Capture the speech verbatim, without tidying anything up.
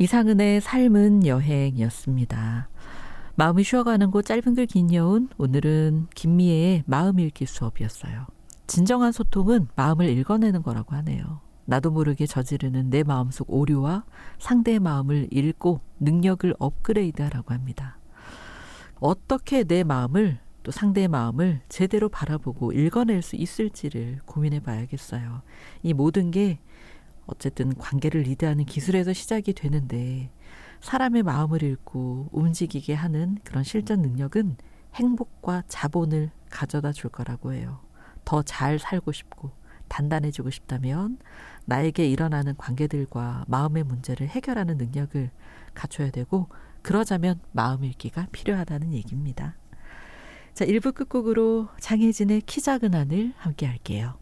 이상은의 삶은 여행이었습니다. 마음이 쉬어가는 곳 짧은 글 긴 여운, 오늘은 김미애의 마음 읽기 수업이었어요. 진정한 소통은 마음을 읽어내는 거라고 하네요. 나도 모르게 저지르는 내 마음속 오류와 상대의 마음을 읽고 능력을 업그레이드하라고 합니다. 어떻게 내 마음을 또 상대의 마음을 제대로 바라보고 읽어낼 수 있을지를 고민해 봐야겠어요. 이 모든 게 어쨌든 관계를 리드하는 기술에서 시작이 되는데 사람의 마음을 읽고 움직이게 하는 그런 실전 능력은 행복과 자본을 가져다 줄 거라고 해요. 더 잘 살고 싶고 단단해지고 싶다면 나에게 일어나는 관계들과 마음의 문제를 해결하는 능력을 갖춰야 되고, 그러자면 마음 읽기가 필요하다는 얘기입니다. 자, 일 부 끝곡으로 장혜진의 키 작은 하늘 함께 할게요.